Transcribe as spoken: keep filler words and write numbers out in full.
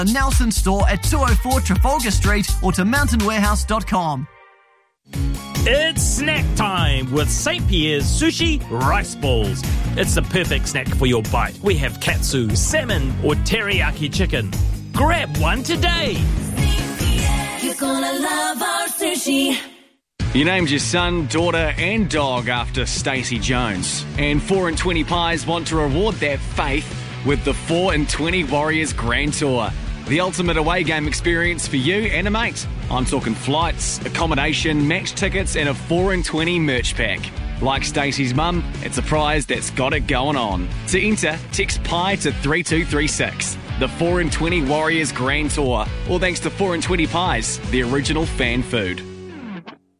The Nelson store at two oh four Trafalgar Street or to mountain warehouse dot com. It's snack time with Saint Pierre's Sushi Rice Balls. It's the perfect snack for your bite. We have katsu, salmon or teriyaki chicken. Grab one today. You're gonna love our sushi. You named your son, daughter and dog after Stacey Jones. And four and twenty Pies want to reward that faith with the four and twenty Warriors Grand Tour. The ultimate away game experience for you and a mate. I'm talking flights, accommodation, match tickets and a four and twenty merch pack. Like Stacey's mum, it's a prize that's got it going on. To enter, text Pie to three two three six. The four and twenty Warriors Grand Tour. All thanks to four and twenty Pies, the original fan food.